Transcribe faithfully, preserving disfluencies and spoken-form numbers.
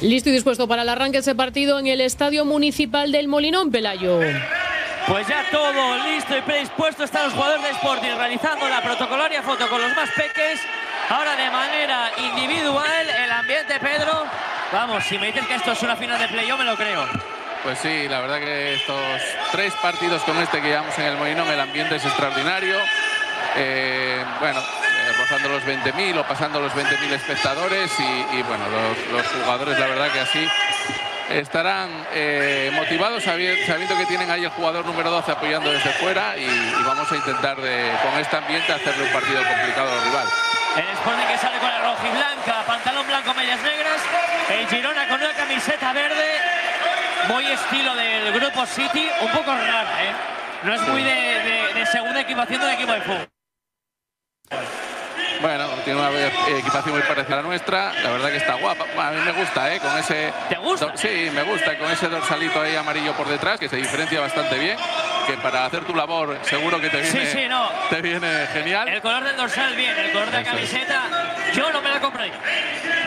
Listo y dispuesto para el arranque de ese partido en el Estadio Municipal del Molinón, Pelayo. Pues ya todo listo y predispuesto. Están los jugadores de Sporting realizando la protocolaria foto con los más peques. Ahora de manera individual el ambiente, Pedro. Vamos, si me dicen que esto es una final de play, yo me lo creo. Pues sí, la verdad que estos tres partidos con este que llevamos en el Molinón, el ambiente es extraordinario. Eh, bueno, eh, rozando los veinte mil o pasando los veinte mil espectadores y, y bueno, los, los jugadores la verdad que así estarán eh, motivados sabiendo, sabiendo que tienen ahí el jugador número doce apoyando desde fuera y, y vamos a intentar de, con este ambiente hacerle un partido complicado al rival. El Sporting que sale con la rojiblanca, pantalón blanco, medias negras. El Girona con una camiseta verde, muy estilo del Grupo City, un poco rara, ¿eh? No es muy de, de, de segunda equipación del equipo de fútbol. Bueno, tiene una equipación muy parecida a la nuestra. La verdad que está guapa. A mí me gusta, ¿eh? Con ese... ¿Te gusta? Sí, me gusta. Con ese dorsalito ahí amarillo por detrás, que se diferencia bastante bien. Que para hacer tu labor seguro que te viene, sí, sí, no. te viene genial. El color del dorsal bien, el color de la camiseta, yo no me la compraría.